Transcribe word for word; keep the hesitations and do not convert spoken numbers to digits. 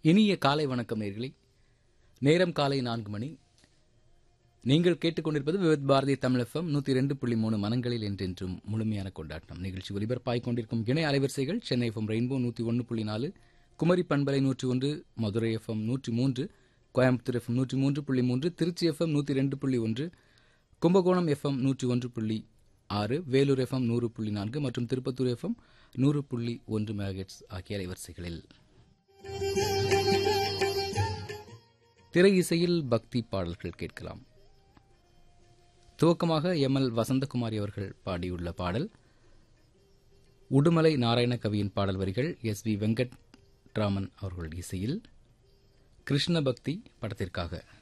இனிய காலை வணக்கம் நேயர்களே. நேரம் காலை நான்கு மணி. நீங்கள் கேட்டுக்கொண்டிருப்பது விவித் பாரதி தமிழ் எஃப்எம் நூற்றி ரெண்டு புள்ளி மூணு மனங்களில் என்றென்றும் முழுமையான கொண்டாட்டம். நிகழ்ச்சி ஒலிபரப்பாய் கொண்டிருக்கும் இணை அலைவரிசைகள் சென்னை எஃப்எம் ரெயின்போ நூற்றி ஒன்று புள்ளி நாலு, குமரி பண்பலை நூற்றி ஒன்று, மதுரை எஃப்எம் நூற்றி மூன்று, கோயம்புத்தூர் எஃப்எம் நூற்றி மூன்று புள்ளி மூன்று, திருச்சி எஃப்எம் நூற்றி ரெண்டு புள்ளி ஒன்று, கும்பகோணம் எஃப்எம் நூற்றி ஒன்று புள்ளி ஆறு, வேலூர் எஃப்எம் நூறு புள்ளி நான்கு மற்றும் திருப்பத்தூர் எஃப்எம் நூறு புள்ளி ஒன்று மெகாஹெர்ட்ஸ் ஆகிய அலைவரிசைகளில் திரை இசையில் பக்தி பாடல்கள் கேட்கலாம். துவக்கமாக எம் எல் வசந்தகுமாரி அவர்கள் பாடியுள்ள பாடல் உடுமலை நாராயண கவியின் பாடல் வரிகள் எஸ் வி வெங்கட்ராமன் அவர்கள் இசையில் கிருஷ்ண பக்தி படத்திற்காக.